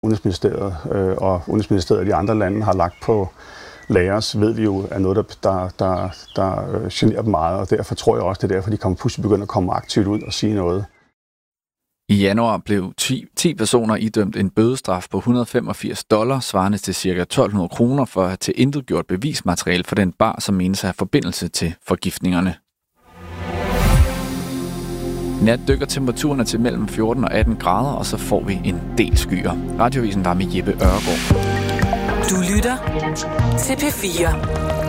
Udenrigsministeriet og Udenrigsministeriet i de andre lande har lagt på lagers, ved vi jo er noget, der generer dem meget, og derfor tror jeg også, det er derfor, de pludselig begynder at komme aktivt ud og sige noget. I januar blev 10 personer idømt en bødestraf på $185, svarende til ca. 1.200 kroner for at have tilintetgjort bevismateriale for den bar, som menes at have forbindelse til forgiftningerne. Nat dykker temperaturerne til mellem 14 og 18 grader, og så får vi en del skyer. Radioavisen var med Jeppe Ørgaard. Du lytter til P4.